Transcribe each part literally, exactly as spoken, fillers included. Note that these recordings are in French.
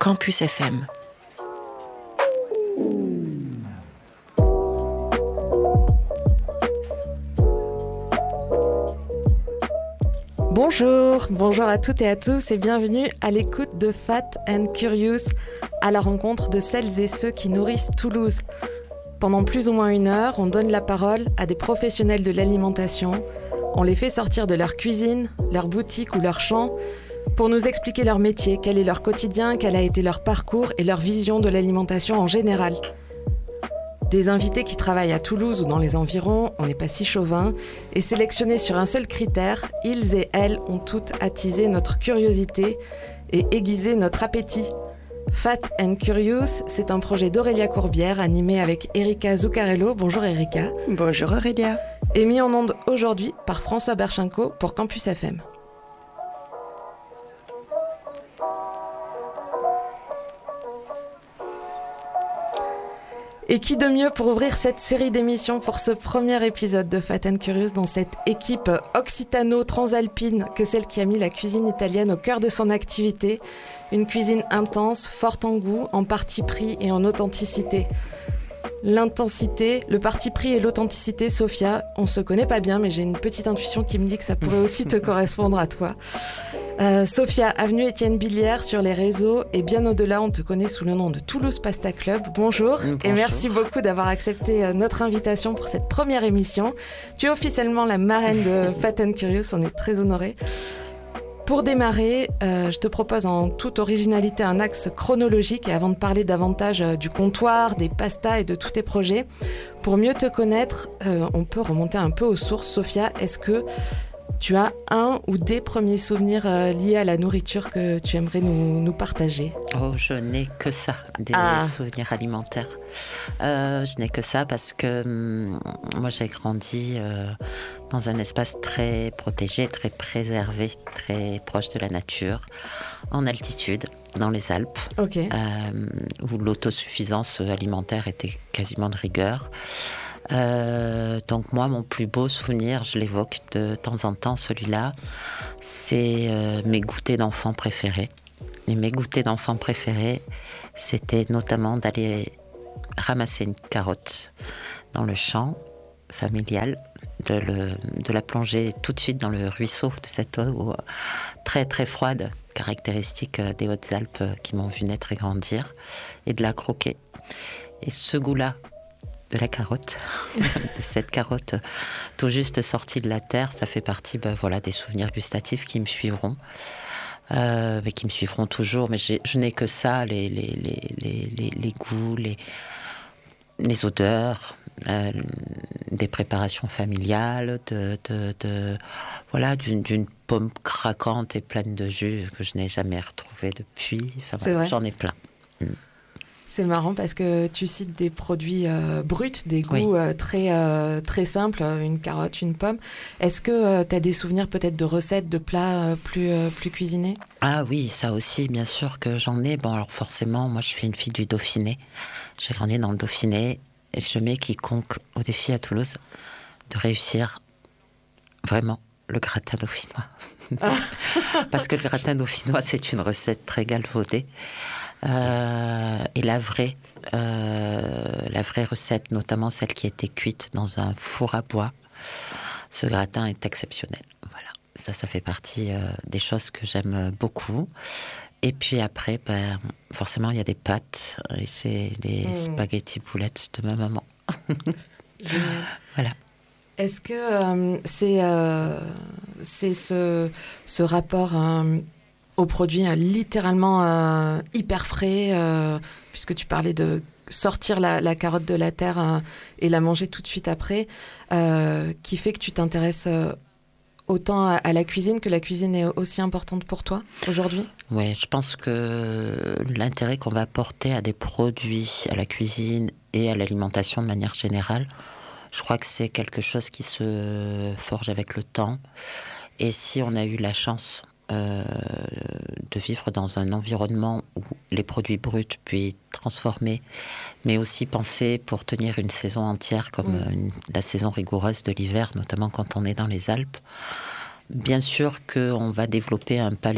Campus F M. Bonjour, bonjour à toutes et à tous et bienvenue à l'écoute de Fat and Curious, à la rencontre de celles et ceux qui nourrissent Toulouse. Pendant plus ou moins une heure, on donne la parole à des professionnels de l'alimentation. On les fait sortir de leur cuisine, leur boutique ou leur champ pour nous expliquer leur métier, quel est leur quotidien, quel a été leur parcours et leur vision de l'alimentation en général. Des invités qui travaillent à Toulouse ou dans les environs, on n'est pas si chauvin, et sélectionnés sur un seul critère, ils et elles ont toutes attisé notre curiosité et aiguisé notre appétit. Fat and Curious, c'est un projet d'Aurélia Courbière animé avec Erika Zuccarello. Bonjour Erika. Bonjour Aurélia. Et mis en onde aujourd'hui par François Berchenko pour Campus F M. Et qui de mieux pour ouvrir cette série d'émissions pour ce premier épisode de Fat and Curious dans cette équipe occitano-transalpine que celle qui a mis la cuisine italienne au cœur de son activité. Une cuisine intense, forte en goût, en parti pris et en authenticité. L'intensité, le parti pris et l'authenticité, Sophia, on se connaît pas bien, mais j'ai une petite intuition qui me dit que ça pourrait aussi te correspondre à toi. Euh, Sophia, avenue Étienne Billière sur les réseaux et bien au-delà, on te connaît sous le nom de Toulouse Pasta Club. Bonjour, Bonjour. Et merci beaucoup d'avoir accepté notre invitation pour cette première émission. Tu es officiellement la marraine de Fat and Curious, on est très honorés. Pour démarrer, euh, je te propose en toute originalité un axe chronologique et avant de parler davantage euh, du comptoir, des pastas et de tous tes projets, pour mieux te connaître, euh, on peut remonter un peu aux sources. Sophia, est-ce que tu as un ou des premiers souvenirs euh, liés à la nourriture que tu aimerais nous, nous partager ? Oh, je n'ai que ça, des ah. souvenirs alimentaires. Euh, je n'ai que ça parce que hum, moi j'ai grandi euh, dans un espace très protégé, très préservé, très proche de la nature, en altitude, dans les Alpes, okay. euh, où l'autosuffisance alimentaire était quasiment de rigueur. Euh, donc moi, mon plus beau souvenir, je l'évoque de temps en temps, celui-là, c'est euh, mes goûters d'enfants préférés. Et mes goûters d'enfants préférés, c'était notamment d'aller ramasser une carotte dans le champ familial, de, le, de la plonger tout de suite dans le ruisseau de cette eau très très froide, caractéristique des Hautes-Alpes qui m'ont vu naître et grandir, et de la croquer. Et ce goût-là, de la carotte, de cette carotte tout juste sortie de la terre, ça fait partie ben, voilà, des souvenirs gustatifs qui me suivront, euh, mais qui me suivront toujours. Mais j'ai, je n'ai que ça, les, les, les, les, les goûts, les, les odeurs, euh, des préparations familiales, de, de, de, voilà, d'une, d'une pomme craquante et pleine de jus que je n'ai jamais retrouvée depuis. Enfin, C'est voilà, vrai. J'en ai plein. Mm. C'est marrant parce que tu cites des produits euh, bruts, des goûts oui. euh, très, euh, très simples, une carotte, une pomme. Est-ce que euh, tu as des souvenirs peut-être de recettes, de plats euh, plus, euh, plus cuisinés ? Ah oui, ça aussi, bien sûr que j'en ai. Bon, alors forcément, moi je suis une fille du Dauphiné. J'ai grandi dans le Dauphiné et je mets quiconque au défi à Toulouse de réussir vraiment le gratin dauphinois. Ah. Parce que le gratin dauphinois, c'est une recette très galvaudée. Euh, et la vraie, euh, la vraie recette, notamment celle qui a été cuite dans un four à bois, ce gratin est exceptionnel. Voilà, ça, ça fait partie euh, des choses que j'aime beaucoup. Et puis après, ben, forcément, il y a des pâtes, et c'est les mmh. spaghettis boulettes de ma maman. Voilà. Est-ce que euh, c'est, euh, c'est ce, ce rapport euh, au produit euh, littéralement euh, hyper frais, euh, puisque tu parlais de sortir la, la carotte de la terre euh, et la manger tout de suite après, euh, qui fait que tu t'intéresses euh, autant à, à la cuisine, que la cuisine est aussi importante pour toi aujourd'hui ? Oui, je pense que l'intérêt qu'on va porter à des produits, à la cuisine et à l'alimentation de manière générale, je crois que c'est quelque chose qui se forge avec le temps. Et si on a eu la chance euh, de vivre dans un environnement où les produits bruts puis transformés, mais aussi pensés pour tenir une saison entière, comme mmh. une, la saison rigoureuse de l'hiver, notamment quand on est dans les Alpes, bien sûr qu'on va développer un palais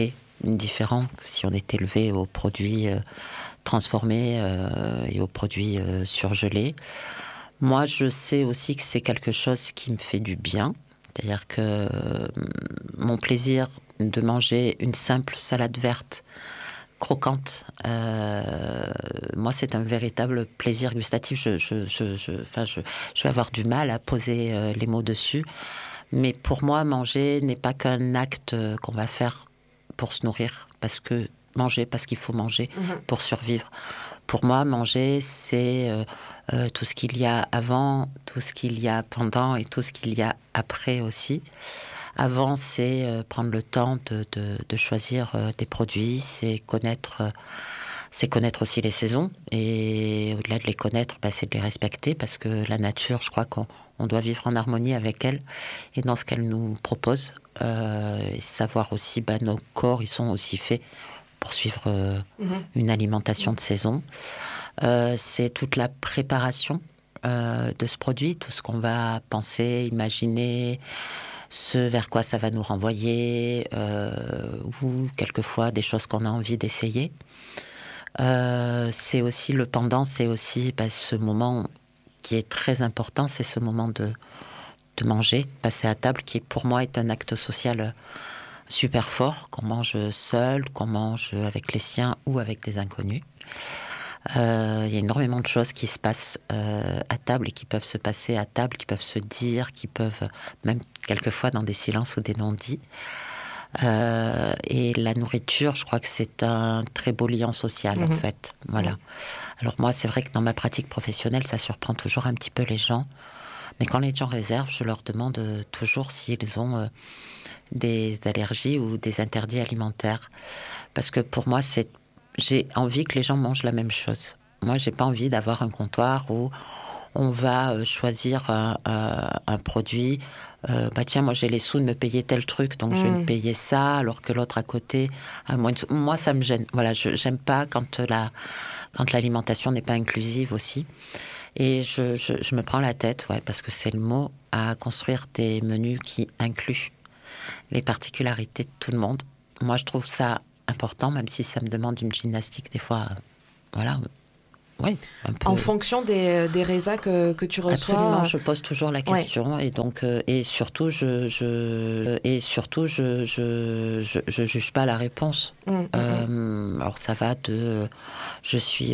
différent que si on est élevé aux produits euh, transformés euh, et aux produits euh, surgelés. Moi, je sais aussi que c'est quelque chose qui me fait du bien. C'est-à-dire que euh, mon plaisir de manger une simple salade verte croquante, euh, moi, c'est un véritable plaisir gustatif. Je, je, je, je, enfin, je, je vais avoir du mal à poser euh, les mots dessus. Mais pour moi, manger n'est pas qu'un acte qu'on va faire pour se nourrir. Parce que manger, parce qu'il faut manger mmh. pour survivre. Pour moi, manger, c'est euh, euh, tout ce qu'il y a avant, tout ce qu'il y a pendant et tout ce qu'il y a après aussi. Avant, c'est euh, prendre le temps de, de, de choisir euh, des produits, c'est connaître, euh, c'est connaître aussi les saisons. Et au-delà de les connaître, bah, c'est de les respecter parce que la nature, je crois qu'on on doit vivre en harmonie avec elle et dans ce qu'elle nous propose. Euh, et savoir aussi, bah, nos corps, ils sont aussi faits pour suivre euh, mmh. une alimentation de saison. Euh, c'est toute la préparation euh, de ce produit, tout ce qu'on va penser, imaginer, ce vers quoi ça va nous renvoyer, euh, ou quelquefois des choses qu'on a envie d'essayer. Euh, c'est aussi le pendant, c'est aussi bah, ce moment qui est très important, c'est ce moment de, de manger, passer à table, qui pour moi est un acte social super fort, qu'on mange seul, qu'on mange avec les siens ou avec des inconnus. Euh, il y a énormément de choses qui se passent euh, à table et qui peuvent se passer à table, qui peuvent se dire, qui peuvent même quelquefois dans des silences ou des non-dits. Euh, et la nourriture, je crois que c'est un très beau lien social mmh. en fait. Voilà. Mmh. Alors moi, c'est vrai que dans ma pratique professionnelle, ça surprend toujours un petit peu les gens. Mais quand les gens réservent, je leur demande toujours s'ils ont euh, des allergies ou des interdits alimentaires. Parce que pour moi, c'est j'ai envie que les gens mangent la même chose. Moi, j'ai pas envie d'avoir un comptoir où on va choisir un, un, un produit. Euh, bah tiens, moi j'ai les sous de me payer tel truc, donc mmh. je vais me payer ça, alors que l'autre à côté a moins de sous. Moi, ça me gêne. Voilà, je j'aime pas quand la quand l'alimentation n'est pas inclusive aussi. Et je, je, je me prends la tête, ouais, parce que c'est le mot, à construire des menus qui incluent les particularités de tout le monde. Moi, je trouve ça important, même si ça me demande une gymnastique des fois, euh, voilà. Oui, un peu. En fonction des, des résas que, que tu reçois. Absolument, je pose toujours la question ouais. et donc euh, et surtout je je et surtout je je je, je juge pas la réponse. Mmh, euh, mmh. Alors ça va de je suis